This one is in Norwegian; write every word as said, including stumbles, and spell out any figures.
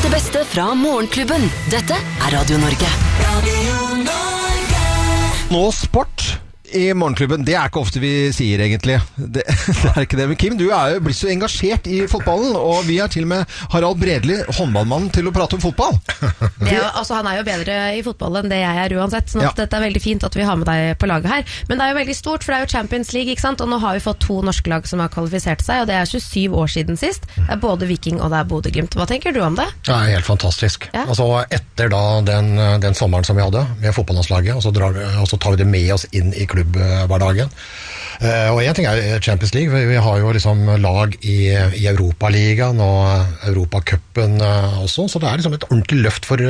det beste fra Morgenklubben. Dette er Radio Norge. Radio Norge. Nå sport i Morgenklubben, det er ikke ofte vi sier egentlig. Det, det er ikke det. Men Kim, du er jo blitt så engasjert i fotballen, og vi har til og med Harald Bredli, håndballmannen, til å prate om fotball. Det er jo, altså, han er jo bedre i fotball enn det jeg er uansett, så ja. Dette er veldig fint at vi har med deg på laget her. Men det er jo veldig stort, for det er jo Champions League, ikke sant? Og nå har vi fått to norske lag som har kvalifisert seg, og det er tjuesyv år siden sist. Det er både Viking og det er Bodø/Glimt. Hva tenker du om det? Det er helt fantastisk. Ja. Altså, etter da den, den sommeren som vi hadde med fotballandslaget, og så, drar, og så tar vi det med oss inn i klubbhverdagen. Uh, og en ting er Champions League. Vi, vi har jo liksom lag i, i Europaligaen og Europacupen uh, også, så det er liksom et ordentlig løft for